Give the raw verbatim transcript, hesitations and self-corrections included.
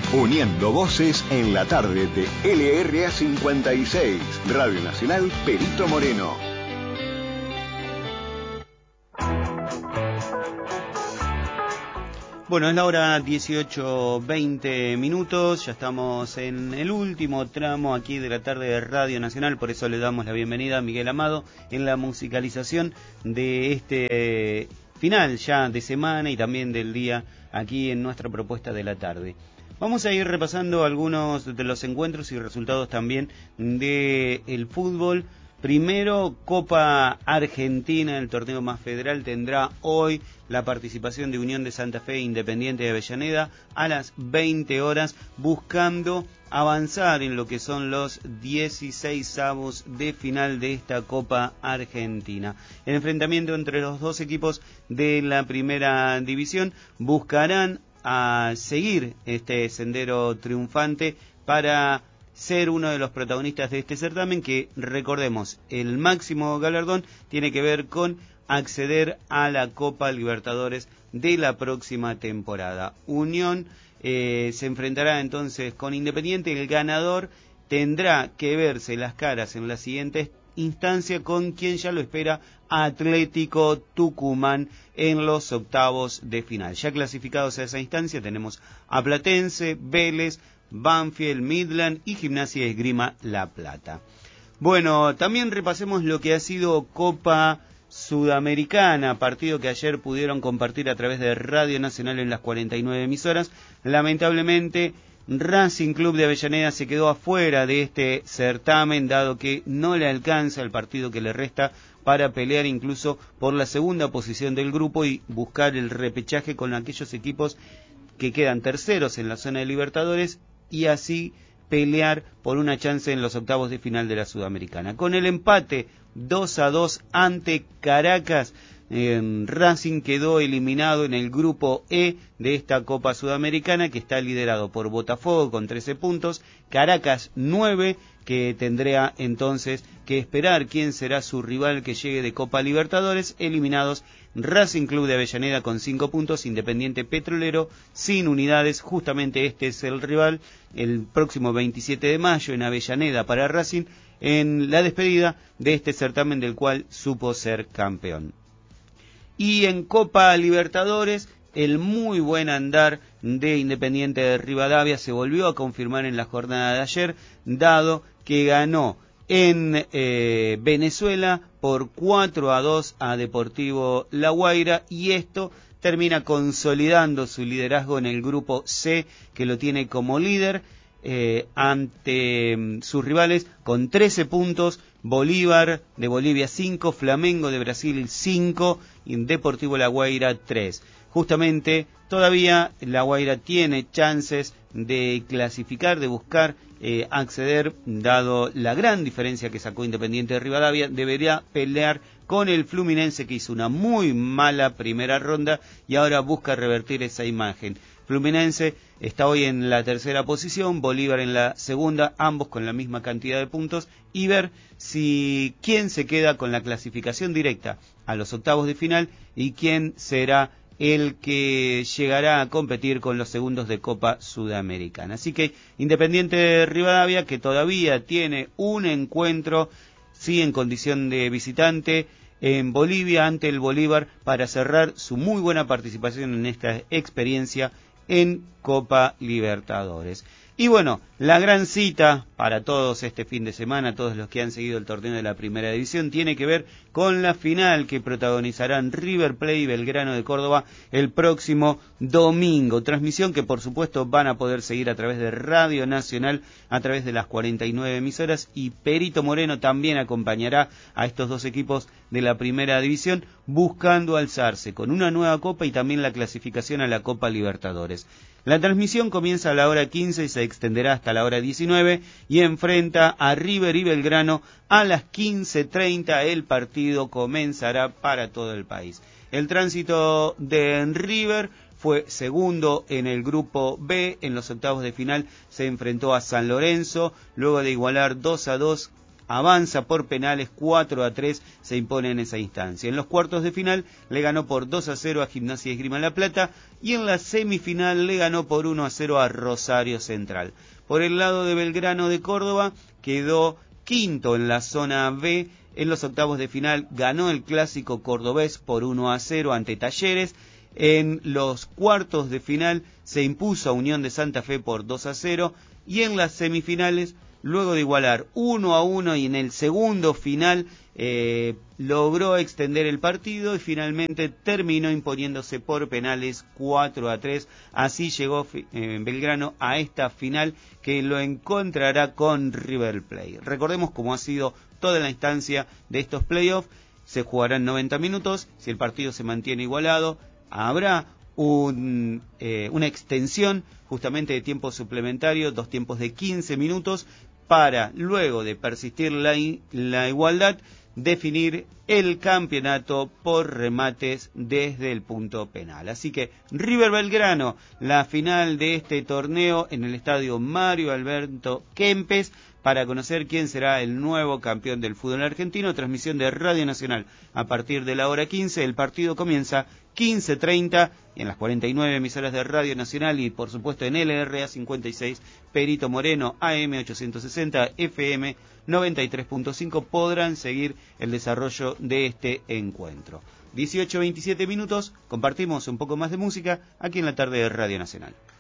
Uniendo voces en la tarde de L R A cincuenta y seis, Radio Nacional Perito Moreno. Bueno, es la hora dieciocho veinte minutos, ya estamos en el último tramo aquí de la tarde de Radio Nacional, por eso le damos la bienvenida a Miguel Amado en la musicalización de este final ya de semana y también del día aquí en nuestra propuesta de la tarde. Vamos a ir repasando algunos de los encuentros y resultados también del fútbol. Primero, Copa Argentina, el torneo más federal, tendrá hoy la participación de Unión de Santa Fe e Independiente de Avellaneda a las veinte horas, buscando avanzar en lo que son los dieciseisavos de final de esta Copa Argentina. El enfrentamiento entre los dos equipos de la primera división buscarán a seguir este sendero triunfante para ser uno de los protagonistas de este certamen, que recordemos, el máximo galardón tiene que ver con acceder a la Copa Libertadores de la próxima temporada. Unión eh, se enfrentará entonces con Independiente, el ganador tendrá que verse las caras en la siguiente instancia con quien ya lo espera, Atlético Tucumán, en los octavos de final. Ya clasificados a esa instancia tenemos a Platense, Vélez, Banfield, Midland y Gimnasia y Esgrima La Plata. Bueno, también repasemos lo que ha sido Copa Sudamericana, partido que ayer pudieron compartir a través de Radio Nacional en las cuarenta y nueve emisoras. Lamentablemente, Racing Club de Avellaneda se quedó afuera de este certamen, dado que no le alcanza el partido que le resta para pelear incluso por la segunda posición del grupo y buscar el repechaje con aquellos equipos que quedan terceros en la zona de Libertadores y así pelear por una chance en los octavos de final de la Sudamericana. Con el empate dos a dos ante Caracas, eh, Racing quedó eliminado en el grupo E de esta Copa Sudamericana, que está liderado por Botafogo con trece puntos, Caracas nueve, que tendrá entonces que esperar quién será su rival que llegue de Copa Libertadores. Eliminados Racing Club de Avellaneda con cinco puntos, Independiente Petrolero sin unidades, justamente este es el rival el próximo veintisiete de mayo en Avellaneda para Racing, en la despedida de este certamen del cual supo ser campeón. Y en Copa Libertadores, el muy buen andar de Independiente de Rivadavia se volvió a confirmar en la jornada de ayer, dado que ganó en eh, Venezuela por cuatro a dos a Deportivo La Guaira, y esto termina consolidando su liderazgo en el grupo C, que lo tiene como líder eh, ante um, sus rivales con trece puntos, Bolívar de Bolivia cinco, Flamengo de Brasil cinco y Deportivo La Guaira tres. Justamente todavía La Guaira tiene chances de clasificar, de buscar eh, acceder, dado la gran diferencia que sacó Independiente de Rivadavia. Debería pelear con el Fluminense, que hizo una muy mala primera ronda y ahora busca revertir esa imagen. Fluminense está hoy en la tercera posición, Bolívar en la segunda, ambos con la misma cantidad de puntos, y ver si quién se queda con la clasificación directa a los octavos de final y quién será el que llegará a competir con los segundos de Copa Sudamericana. Así que Independiente de Rivadavia, que todavía tiene un encuentro, sí, en condición de visitante en Bolivia ante el Bolívar, para cerrar su muy buena participación en esta experiencia en Copa Libertadores. Y bueno, la gran cita para todos este fin de semana, todos los que han seguido el torneo de la Primera División, tiene que ver con la final que protagonizarán River Plate y Belgrano de Córdoba el próximo domingo. Transmisión que por supuesto van a poder seguir a través de Radio Nacional, a través de las cuarenta y nueve emisoras, y Perito Moreno también acompañará a estos dos equipos de la Primera División, buscando alzarse con una nueva Copa y también la clasificación a la Copa Libertadores. La transmisión comienza a la hora quince y se extenderá hasta la hora diecinueve y enfrenta a River y Belgrano a las quince treinta. El partido comenzará para todo el país. El tránsito de River fue segundo en el grupo B. En los octavos de final se enfrentó a San Lorenzo, luego de igualar dos a dos avanza por penales, cuatro a tres se impone en esa instancia. En los cuartos de final le ganó por dos a cero a Gimnasia y Esgrima La Plata y en la semifinal le ganó por uno a cero a Rosario Central. Por el lado de Belgrano de Córdoba quedó quinto en la zona B. En los octavos de final ganó el clásico cordobés por uno a cero ante Talleres. En los cuartos de final se impuso a Unión de Santa Fe por dos a cero y en las semifinales, luego de igualar uno a uno y en el segundo final eh, logró extender el partido y finalmente terminó imponiéndose por penales cuatro a tres. Así llegó eh, Belgrano a esta final que lo encontrará con River Plate. Recordemos cómo ha sido toda la instancia de estos playoffs. Se jugarán noventa minutos, si el partido se mantiene igualado, habrá un, eh, una extensión justamente de tiempo suplementario, dos tiempos de quince minutos, para luego de persistir la, la igualdad, definir el campeonato por remates desde el punto penal. Así que River Belgrano, la final de este torneo en el estadio Mario Alberto Kempes, para conocer quién será el nuevo campeón del fútbol argentino. Transmisión de Radio Nacional a partir de la hora quince. El partido comienza quince treinta y en las cuarenta y nueve emisoras de Radio Nacional y por supuesto en L R A cincuenta y seis Perito Moreno A M ochocientos sesenta F M noventa y tres punto cinco podrán seguir el desarrollo de este encuentro. dieciocho veintisiete minutos, compartimos un poco más de música aquí en la tarde de Radio Nacional.